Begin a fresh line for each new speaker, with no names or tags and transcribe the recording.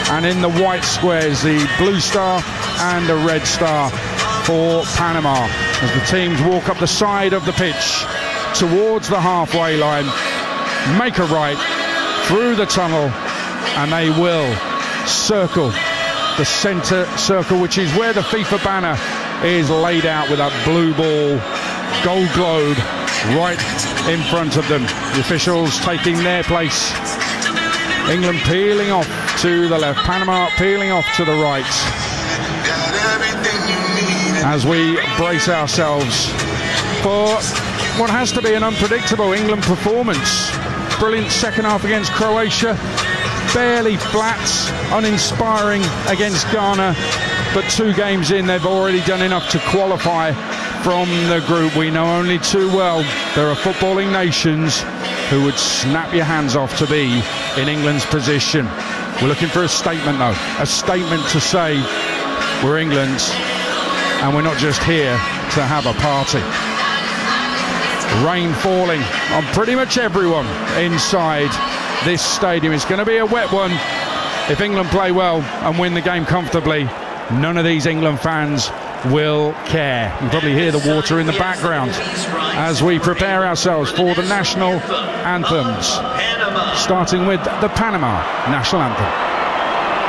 And in the white squares, the blue star and the red star for Panama. As the teams walk up the side of the pitch towards the halfway line, make a right through the tunnel, and they will circle the centre circle, which is where the FIFA banner is laid out with that blue ball, gold globe right in front of them. The officials taking their place. England peeling off to the left, Panama peeling off to the right, as we brace ourselves for what has to be an unpredictable England performance. Brilliant second half against Croatia, barely flat, uninspiring against Ghana, but 2 games in, they've already done enough to qualify from the group. We know only too well there are footballing nations who would snap your hands off to be in England's position. We're looking for a statement though, a statement to say we're England and we're not just here to have a party. Rain falling on pretty much everyone inside this stadium. It's going to be a wet one if England play well and win the game comfortably. None of these England fans will care. You can probably hear the water in the background as we prepare ourselves for the national anthems, starting with the Panama national anthem.